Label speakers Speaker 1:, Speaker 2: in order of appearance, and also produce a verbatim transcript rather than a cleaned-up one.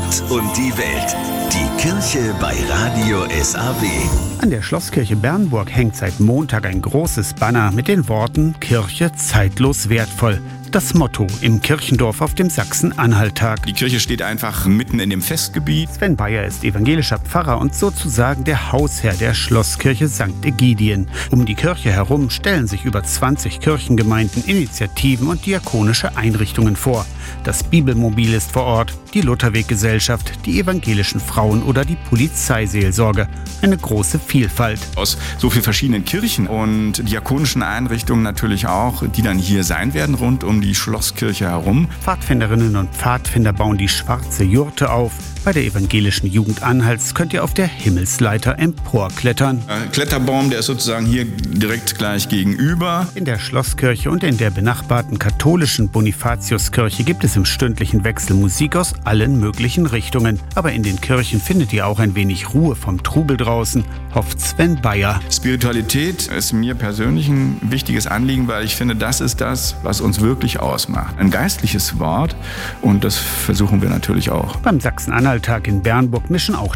Speaker 1: Gott und die Welt. Die Kirche bei Radio S A W.
Speaker 2: An der Schlosskirche Bernburg hängt seit Montag ein großes Banner mit den Worten Kirche zeitlos wertvoll. Das Motto im Kirchendorf auf dem Sachsen-Anhalt-Tag.
Speaker 3: Die Kirche steht einfach mitten in dem Festgebiet.
Speaker 2: Sven Bayer ist evangelischer Pfarrer und sozusagen der Hausherr der Schlosskirche Sankt Ägidien. Um die Kirche herum stellen sich über zwanzig Kirchengemeinden, Initiativen und diakonische Einrichtungen vor. Das Bibelmobil ist vor Ort, die Lutherweggesellschaft, die evangelischen Frauen oder die Polizeiseelsorge. Eine große Vielfalt.
Speaker 3: Aus so vielen verschiedenen Kirchen und diakonischen Einrichtungen natürlich auch, die dann hier sein werden rund um die Schlosskirche herum.
Speaker 2: Pfadfinderinnen und Pfadfinder bauen die schwarze Jurte auf. Bei der evangelischen Jugend Anhalts könnt ihr auf der Himmelsleiter emporklettern.
Speaker 3: Der Kletterbaum, der ist sozusagen hier direkt gleich gegenüber.
Speaker 2: In der Schlosskirche und in der benachbarten katholischen Bonifatiuskirche gibt es im stündlichen Wechsel Musik aus allen möglichen Richtungen. Aber in den Kirchen findet ihr auch ein wenig Ruhe vom Trubel draußen, hofft Sven Bayer.
Speaker 3: Spiritualität ist mir persönlich ein wichtiges Anliegen, weil ich finde, das ist das, was uns wirklich ausmacht. Ein geistliches Wort, und das versuchen wir natürlich auch.
Speaker 2: Beim Sachsen-Anhalt-Tag in Bernburg mischen auch